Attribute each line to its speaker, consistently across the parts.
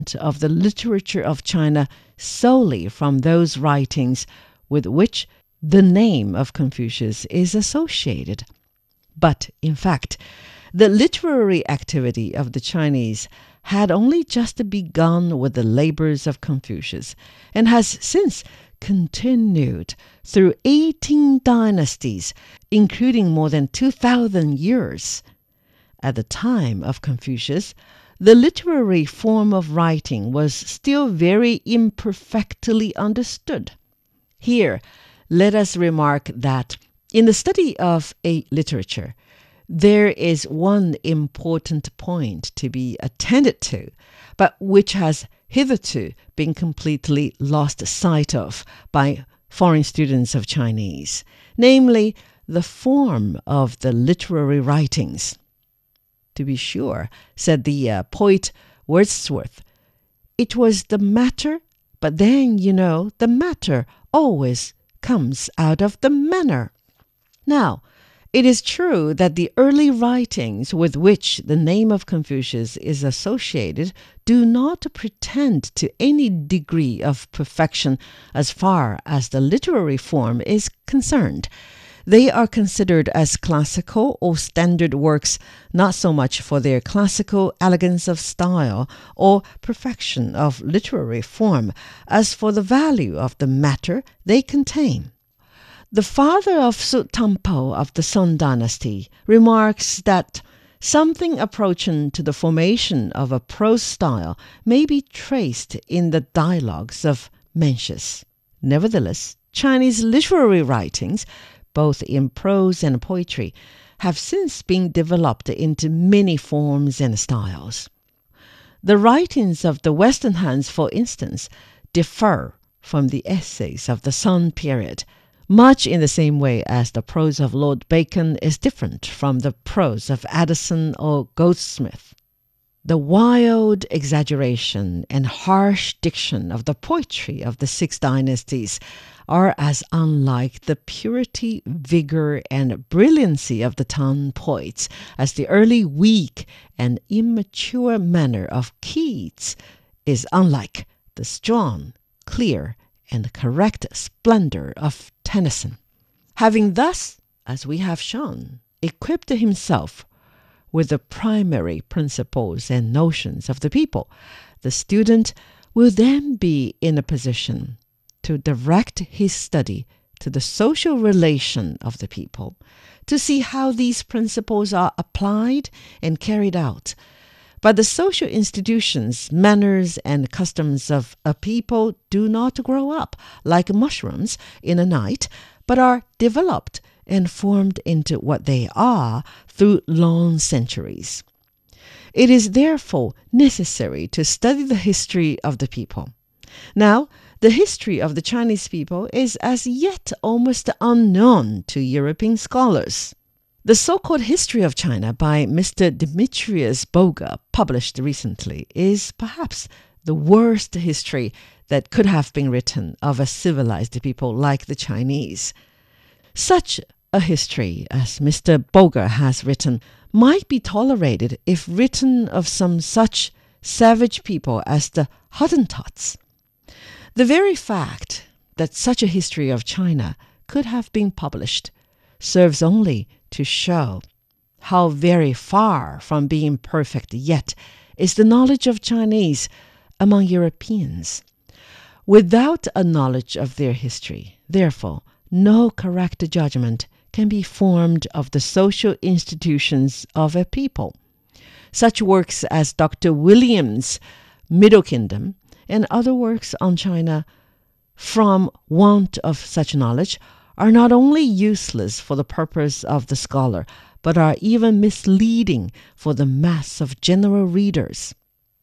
Speaker 1: of the literature of China solely from those writings with which the name of Confucius is associated. But, in fact, the literary activity of the Chinese had only just begun with the labors of Confucius and has since continued through 18 dynasties, including more than 2,000 years. At the time of Confucius, the literary form of writing was still very imperfectly understood. Here, let us remark that in the study of a literature, there is one important point to be attended to, but which has hitherto been completely lost sight of by foreign students of Chinese, namely the form of the literary writings. To be sure, said the poet Wordsworth, it was the matter, but then, the matter always comes out of the manner. Now, it is true that the early writings with which the name of Confucius is associated do not pretend to any degree of perfection as far as the literary form is concerned. They are considered as classical or standard works not so much for their classical elegance of style or perfection of literary form as for the value of the matter they contain. The father of Su Tangpo of the Song Dynasty remarks that something approaching to the formation of a prose style may be traced in the dialogues of Mencius. Nevertheless, Chinese literary writings, both in prose and poetry, have since been developed into many forms and styles. The writings of the Western Hans, for instance, differ from the essays of the Song period, much in the same way as the prose of Lord Bacon is different from the prose of Addison or Goldsmith. The wild exaggeration and harsh diction of the poetry of the six dynasties are as unlike the purity, vigor, and brilliancy of the Tang poets as the early weak and immature manner of Keats is unlike the strong, clear, and correct splendor of Tennyson. Having thus, as we have shown, equipped himself with the primary principles and notions of the people, the student will then be in a position to direct his study to the social relation of the people, to see how these principles are applied and carried out. But the social institutions, manners, and customs of a people do not grow up like mushrooms in a night, but are developed and formed into what they are through long centuries. It is therefore necessary to study the history of the people. Now, the history of the Chinese people is as yet almost unknown to European scholars. The so-called History of China by Mr. Demetrius Boga, published recently, is perhaps the worst history that could have been written of a civilized people like the Chinese. Such a history as Mr. Boga has written might be tolerated if written of some such savage people as the Hottentots. The very fact that such a history of China could have been published serves only to show how very far from being perfect yet is the knowledge of Chinese among Europeans. Without a knowledge of their history, therefore, no correct judgment can be formed of the social institutions of a people. Such works as Dr. Williams' Middle Kingdom and other works on China, from want of such knowledge, are not only useless for the purpose of the scholar, but are even misleading for the mass of general readers.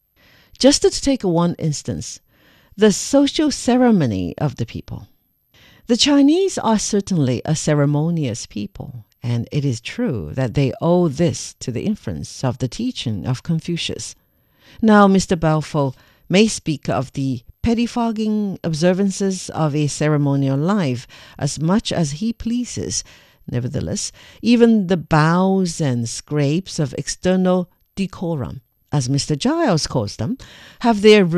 Speaker 1: Just to take one instance, the social ceremony of the people. The Chinese are certainly a ceremonious people, and it is true that they owe this to the influence of the teaching of Confucius. Now, Mr. Balfour may speak of the pettifogging observances of a ceremonial life as much as he pleases. Nevertheless, even the bows and scrapes of external decorum as Mr. Giles calls them, have their